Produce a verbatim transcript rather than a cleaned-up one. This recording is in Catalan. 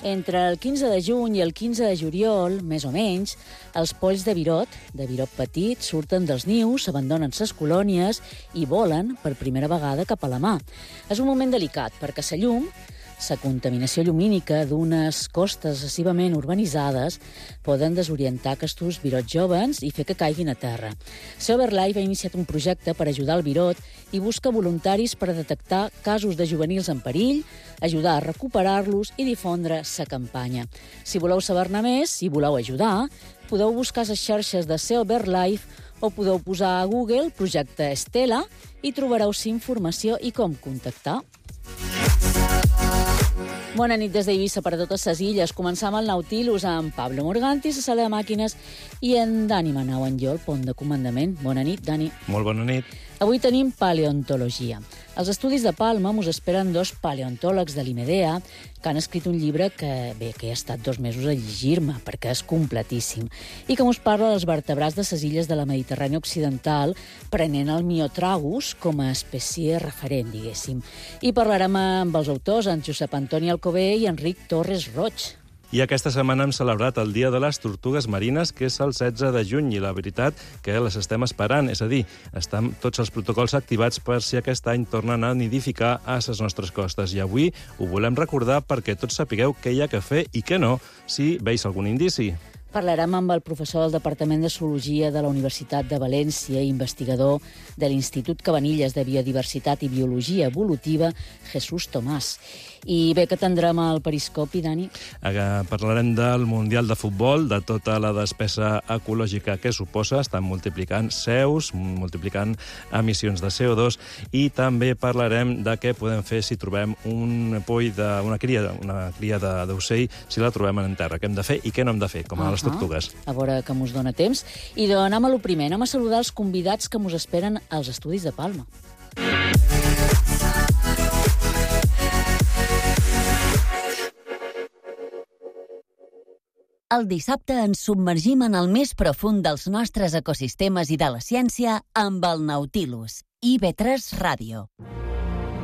Entre el quinze de juny i el quinze de juliol, més o menys, els polls de virot, de virot petit, surten dels nius, abandonen ses colònies i volen per primera vegada cap a la mar. És un moment delicat, perquè sa llum, la contaminació llumínica d'unes costes excessivament urbanitzades poden desorientar aquests virots jovens i fer que caiguin a terra. Silverlife ha iniciat un projecte per ajudar el virot i busca voluntaris per detectar casos de juvenils en perill, ajudar a recuperar-los i difondre la campanya. Si voleu saber-ne més, si voleu ajudar, podeu buscar les xarxes de Silverlife o podeu posar a Google projecte Estela i trobareu informació i com contactar. Bona nit des d'Eivissa per a totes les illes. Començam el Nautilus amb Pablo Morganti, la sala de màquines, i en Dani Manau en jo, el pont de comandament. Bona nit, Dani. Molt bona nit. Avui tenim paleontologia. Als estudis de Palma mos esperen dos paleontòlegs de l'I M E D E A que han escrit un llibre que, bé, que he estat dos mesos a llegir-me, perquè és completíssim, i que mos parla dels vertebrats de les illes de la Mediterrània Occidental, prenent el Miotragus com a espècie referent, diguéssim. I parlarem amb els autors, en Josep Antoni Alcover i Enric Torres Roig. I aquesta setmana hem celebrat el Dia de les Tortugues Marines, que és el setze de juny, i la veritat que les estem esperant, és a dir, estan tots els protocols activats per si aquest any tornen a nidificar a les nostres costes. I avui ho volem recordar perquè tots sapigueu què hi ha que fer i què no, si veus algun indici. Parlarem amb el professor del Departament de Zoologia de la Universitat de València i investigador de l'Institut Cabanilles de Biodiversitat i Biologia Evolutiva, Jesús Tomàs. I bé, que tindrem al periscopi, Dani? Parlarem del Mundial de Futbol, de tota la despesa ecològica que suposa. Estan multiplicant C E Us, multiplicant emissions de C O dos, i també parlarem de què podem fer si trobem un poll de, una cria, una cria d'ocell, si la trobem en terra. Què hem de fer i què no hem de fer, com a uh -huh. les tortugues. A veure que mos dona temps. I doncs anem a lo primer, anem a saludar els convidats que mos esperen als estudis de Palma. El dissabte ens submergim en el més profund dels nostres ecosistemes i de la ciència amb el Nautilus, I V tres Ràdio.